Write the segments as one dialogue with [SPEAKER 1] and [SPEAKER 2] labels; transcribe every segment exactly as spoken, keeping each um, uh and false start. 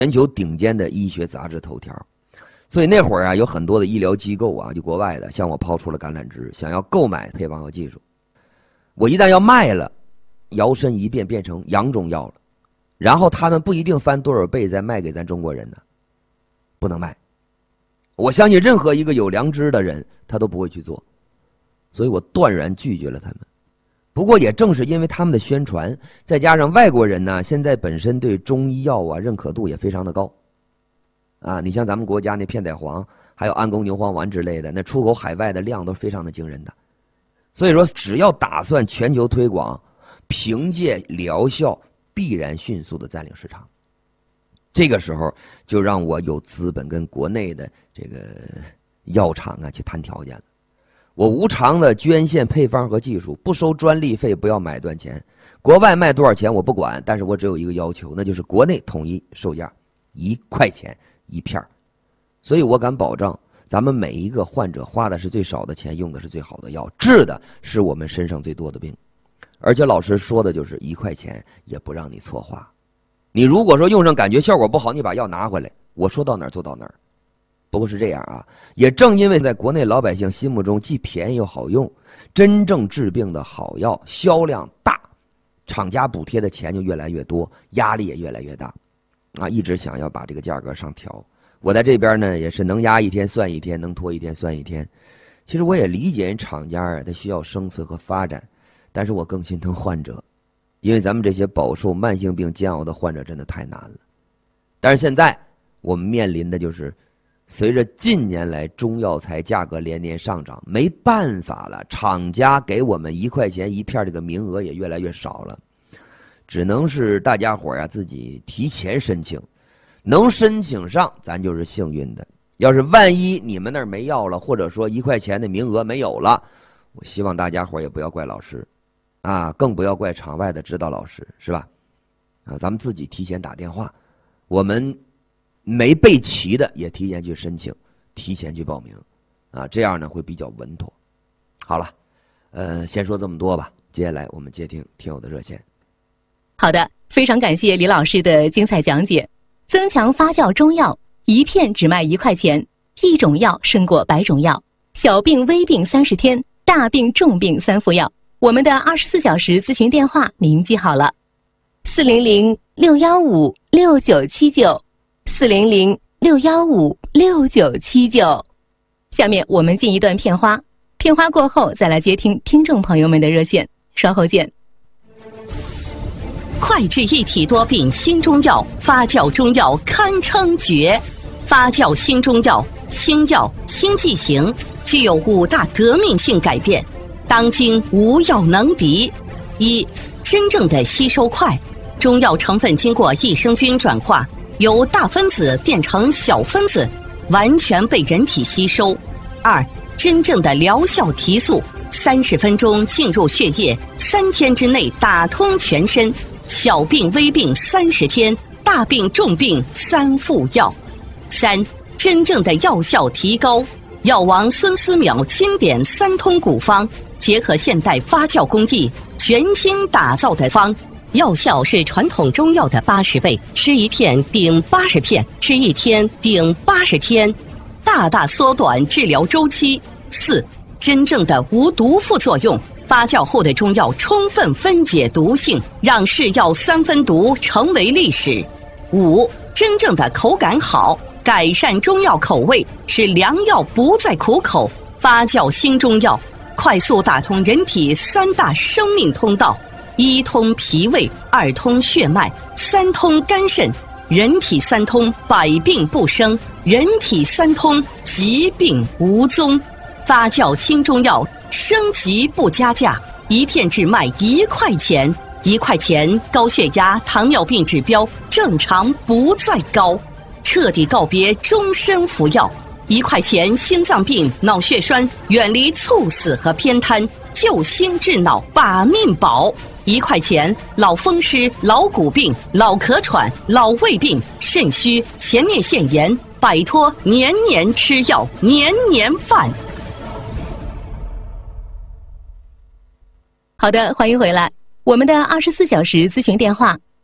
[SPEAKER 1] 全球顶尖的医学杂志头条。所以那会儿啊，有很多的医疗机构啊，就国外的向我抛出了橄榄枝，想要购买配方和技术。我一旦要卖了，摇身一变变成洋中药了，然后他们不一定翻多少倍再卖给咱中国人呢，不能卖。我相信任何一个有良知的人，他都不会去做，所以我断然拒绝了他们。不过也正是因为他们的宣传，再加上外国人呢，现在本身对中医药啊认可度也非常的高。啊，你像咱们国家那片仔癀，还有安宫牛黄丸之类的，那出口海外的量都非常的惊人的。所以说，只要打算全球推广，凭借疗效必然迅速的占领市场。这个时候就让我有资本跟国内的这个药厂啊去谈条件了。我无偿的捐献配方和技术，不收专利费，不要买断钱。国外卖多少钱我不管，但是我只有一个要求，那就是国内统一售价一块钱一片。所以我敢保证，咱们每一个患者花的是最少的钱，用的是最好的药，治的是我们身上最多的病。而且老师说的就是一块钱也不让你错花。你如果说用上感觉效果不好，你把药拿回来，我说到哪儿做到哪儿。不过是这样啊，也正因为在国内老百姓心目中既便宜又好用，真正治病的好药销量大，厂家补贴的钱就越来越多，压力也越来越大啊，一直想要把这个价格上调。我在这边呢也是能压一天算一天，能拖一天算一天。其实我也理解厂家啊，他需要生存和发展，但是我更心疼患者，因为咱们这些饱受慢性病煎熬的患者真的太难了。但是现在我们面临的就是随着近年来中药材价格连年上涨，没办法了，厂家给我们一块钱一片这个名额也越来越少了，只能是大家伙啊自己提前申请，能申请上咱就是幸运的。要是万一你们那儿没药了，或者说一块钱的名额没有了，我希望大家伙也不要怪老师啊，更不要怪场外的指导老师，是吧？啊，咱们自己提前打电话，我们没备齐的也提前去申请，提前去报名，啊，这样呢会比较稳妥。好了，呃，先说这么多吧，接下来我们接听听友的热线。
[SPEAKER 2] 好的，非常感谢李老师的精彩讲解。增强发酵中药，一片只卖一块钱，一种药胜过百种药。小病微病三十天，大病重病三副药。我们的二十四小时咨询电话您记好了：四零零六幺五六九七九，四零零六幺五六九七九。下面我们进一段片花，片花过后再来接听听众朋友们的热线，稍后见。
[SPEAKER 3] 快治一体多病新中药，发酵中药堪称绝。发酵新中药，新药新剂型，具有五大革命性改变，当今无药能敌。一、真正的吸收快，中药成分经过益生菌转化，由大分子变成小分子，完全被人体吸收。二、真正的疗效提速，三十分钟进入血液，三天之内打通全身。小病微病三十天，大病重病三副药。三、真正的药效提高，药王孙思邈经典三通古方，结合现代发酵工艺，全新打造的方，药效是传统中药的八十倍，吃一片顶八十片，吃一天顶八十天，大大缩短治疗周期。四、真正的无毒副作用，发酵后的中药充分分解毒性，让是药三分毒成为历史。五、真正的口感好，改善中药口味，使良药不再苦口。发酵新中药，快速打通人体三大生命通道：一通脾胃，二通血脉，三通肝肾。人体三通，百病不生；人体三通，疾病无踪。发酵新中药，升级不加价，一片只卖一块钱。一块钱，高血压、糖尿病指标正常不再高，彻底告别终身服药。一块钱，心脏病、脑血栓远离猝死和偏瘫，救心治脑把命保。一块钱，老风湿、老骨病、老咳喘、老胃病、肾虚、前列腺炎，摆脱年年吃药、年年犯。
[SPEAKER 2] 好的，欢迎回来。我们的二十四小时咨询电话：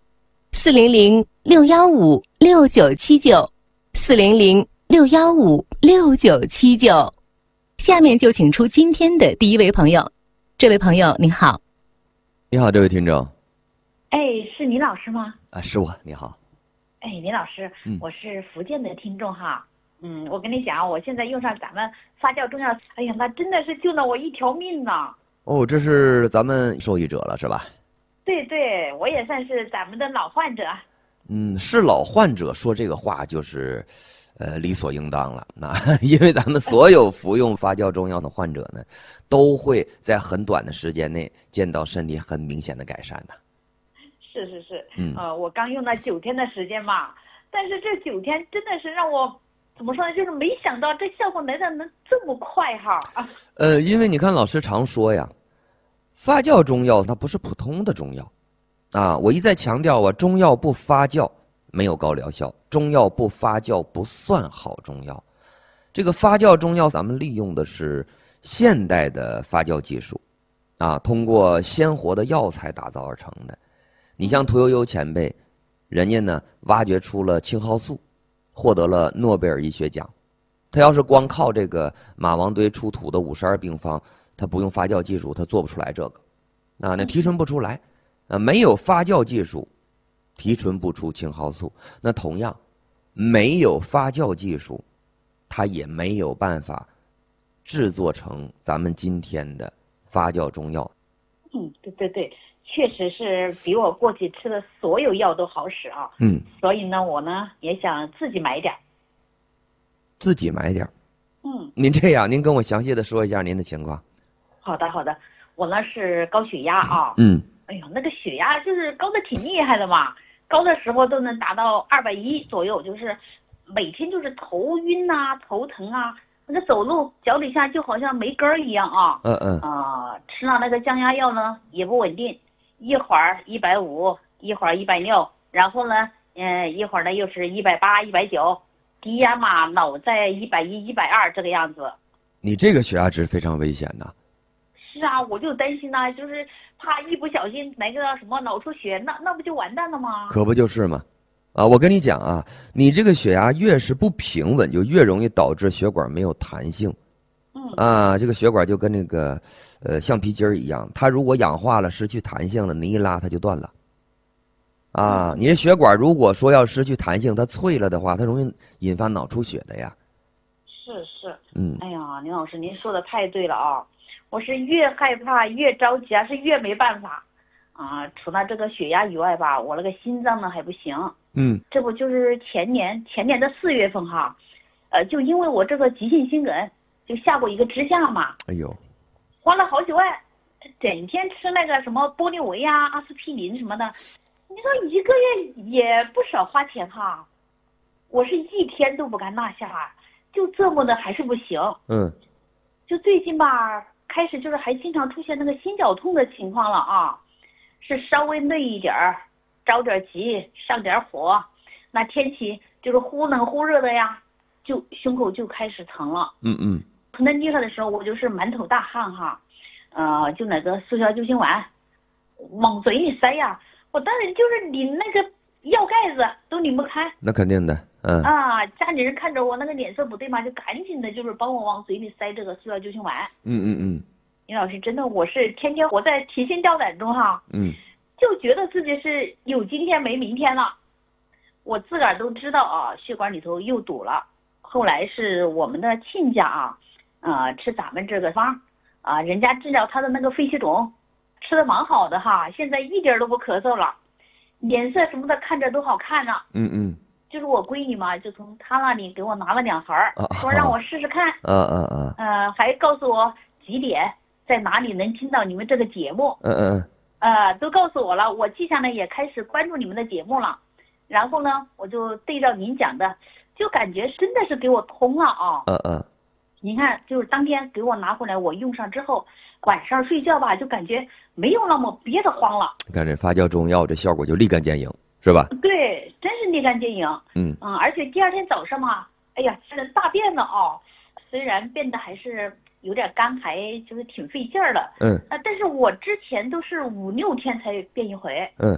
[SPEAKER 2] 四零零六幺五六九七九，四零零六幺五六九七九。下面就请出今天的第一位朋友。这位朋友您好。
[SPEAKER 1] 你好，这位听众。
[SPEAKER 4] 哎，是倪老师吗？
[SPEAKER 1] 啊，是我。你好。
[SPEAKER 4] 哎，倪老师，
[SPEAKER 1] 嗯、
[SPEAKER 4] 我是福建的听众哈。嗯，我跟你讲，我现在用上咱们发酵中药，哎呀，那真的是救了我一条命呢。
[SPEAKER 1] 哦，这是咱们受益者了，是吧？
[SPEAKER 4] 对对，我也算是咱们的老患者。
[SPEAKER 1] 嗯，是老患者说这个话就是，呃，理所应当了。那因为咱们所有服用发酵中药的患者呢，都会在很短的时间内见到身体很明显的改善的。
[SPEAKER 4] 是是是，
[SPEAKER 1] 嗯，
[SPEAKER 4] 呃，我刚用了九天的时间嘛，但是这九天真的是让我怎么说呢？就是没想到这效果来的能这么快哈。啊、
[SPEAKER 1] 呃，因为你看老师常说呀。发酵中药它不是普通的中药，啊，我一再强调啊，中药不发酵没有高疗效，中药不发酵不算好中药。这个发酵中药咱们利用的是现代的发酵技术，啊，通过鲜活的药材打造而成的。你像屠呦呦前辈，人家呢挖掘出了青蒿素，获得了诺贝尔医学奖。他要是光靠这个马王堆出土的五十二病方，他不用发酵技术，他做不出来这个，啊，那提纯不出来，啊，没有发酵技术，提纯不出青蒿素。那同样，没有发酵技术，它也没有办法制作成咱们今天的发酵中药。
[SPEAKER 4] 嗯，对对对，确实是比我过去吃的所有药都好使啊。
[SPEAKER 1] 嗯，
[SPEAKER 4] 所以呢，我呢也想自己买点。
[SPEAKER 1] 自己买点。
[SPEAKER 4] 嗯，
[SPEAKER 1] 您这样，您跟我详细的说一下您的情况。
[SPEAKER 4] 好的，好的，我呢是高血压啊。
[SPEAKER 1] 嗯。
[SPEAKER 4] 哎呦，那个血压就是高的挺厉害的嘛，高的时候都能达到二百一左右，就是每天就是头晕啊、头疼啊，那个走路脚底下就好像没根儿一样啊。
[SPEAKER 1] 嗯嗯。
[SPEAKER 4] 啊、呃，吃了那个降压药呢也不稳定，一会儿一百五，一会儿一百六，然后呢，嗯、呃，一会儿呢又是一百八、一百九，低压嘛老在一百一、一百二这个样子。
[SPEAKER 1] 你这个血压值非常危险的。
[SPEAKER 4] 是啊，我就担心呐、啊，就是怕一不小心来个什么脑出血，那那不就完蛋了吗？
[SPEAKER 1] 可不就是吗？啊，我跟你讲啊，你这个血压越是不平稳，就越容易导致血管没有弹性。
[SPEAKER 4] 嗯。
[SPEAKER 1] 啊，这个血管就跟那个呃橡皮筋儿一样，它如果氧化了、失去弹性了，你一拉它就断了。啊，你这血管如果说要失去弹性，它脆了的话，它容易引发脑出血的呀。
[SPEAKER 4] 是是。
[SPEAKER 1] 嗯。
[SPEAKER 4] 哎呀，林老师，您说的太对了啊！我是越害怕越着急啊，是越没办法，啊，除了这个血压以外吧，我那个心脏呢还不行。
[SPEAKER 1] 嗯。
[SPEAKER 4] 这不就是前年前年的四月份哈，呃，就因为我这个急性心梗，就下过一个支架嘛。
[SPEAKER 1] 哎呦。
[SPEAKER 4] 花了好几万，整天吃那个什么玻利维呀、阿司匹林什么的，你说一个月也不少花钱哈。我是一天都不敢落下，就这么的还是不行。
[SPEAKER 1] 嗯。
[SPEAKER 4] 就最近吧。开始就是还经常出现那个心绞痛的情况了啊，是稍微累一点儿，着点急，上点火，那天气就是忽冷忽热的呀，就胸口就开始疼了。
[SPEAKER 1] 嗯嗯。
[SPEAKER 4] 疼得厉害的时候，我就是满头大汗哈，呃，就那个速效救心丸往嘴里塞呀，我当然就是拧那个药盖子都拧不开。
[SPEAKER 1] 那肯定的。嗯。
[SPEAKER 4] 啊，家里人看着我那个脸色不对嘛，就赶紧的就是帮我往嘴里塞这个速效救心丸。
[SPEAKER 1] 嗯嗯嗯。
[SPEAKER 4] 李老师，真的我是天天活在提心吊胆中哈。
[SPEAKER 1] 嗯。
[SPEAKER 4] 就觉得自己是有今天没明天了，我自个儿都知道啊，血管里头又堵了。后来是我们的亲家啊，呃，吃咱们这个方啊，人家治疗他的那个肺气肿，吃的蛮好的哈，现在一点都不咳嗽了，脸色什么的看着都好看呢。
[SPEAKER 1] 嗯嗯。
[SPEAKER 4] 就是我闺女嘛，就从她那里给我拿了两盒，
[SPEAKER 1] 啊、
[SPEAKER 4] 说让我试试看。
[SPEAKER 1] 嗯嗯嗯。
[SPEAKER 4] 呃，还告诉我几点在哪里能听到你们这个节目。
[SPEAKER 1] 嗯嗯。
[SPEAKER 4] 呃，都告诉我了，我记下来也开始关注你们的节目了。然后呢，我就对照您讲的，就感觉真的是给我通了啊。
[SPEAKER 1] 嗯嗯。
[SPEAKER 4] 您看，就是当天给我拿回来，我用上之后，晚上睡觉吧，就感觉没有那么憋得慌了。
[SPEAKER 1] 你看这发酵中药，这效果就立竿见影，是吧？
[SPEAKER 4] 对，真是立竿见影。
[SPEAKER 1] 嗯
[SPEAKER 4] 嗯，而且第二天早上嘛，哎呀，这个大便了哦，虽然变得还是有点干，还就是挺费劲儿的。
[SPEAKER 1] 嗯。
[SPEAKER 4] 啊，但是我之前都是五六天才便一回。
[SPEAKER 1] 嗯。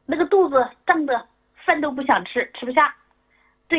[SPEAKER 4] 那个肚子胀的饭都不想吃，吃不下。